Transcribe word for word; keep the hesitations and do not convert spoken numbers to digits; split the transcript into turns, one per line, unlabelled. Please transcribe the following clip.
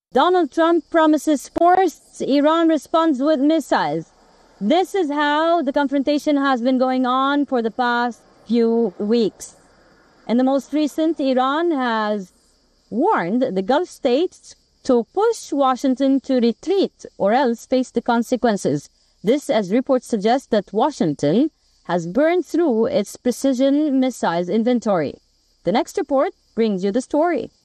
Donald Trump promises force, Iran responds with missiles. This is how the confrontation has been going on for the past few weeks. And the most recent, Iran has warned the Gulf states to push Washington to retreat or else face the consequences. This, as reports suggest, that Washington has burned through its precision missiles inventory. The next report brings you the story.